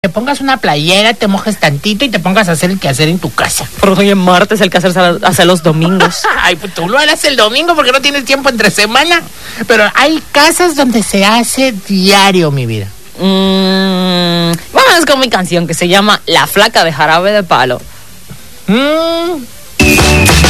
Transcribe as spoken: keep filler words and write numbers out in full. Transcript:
te pongas una playera, te mojes tantito y te pongas a hacer el quehacer en tu casa. Porque hoy es martes, el quehacer se hace los domingos. Ay, pues tú lo harás el domingo porque no tienes tiempo entre semana. Pero hay casas donde se hace diario, mi vida. Mm, vamos con mi canción que se llama La Flaca de Jarabe de Palo. Mm.